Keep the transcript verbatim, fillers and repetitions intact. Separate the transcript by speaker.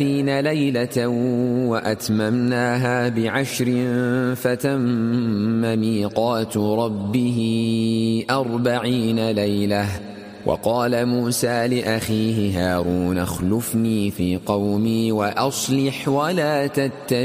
Speaker 1: ليلة وأتممناها بعشر فتم ميقات ربه أربعين ليلة. وقال موسى لأخيه هارون اخلفني في قومي وأصلح ولا تتبع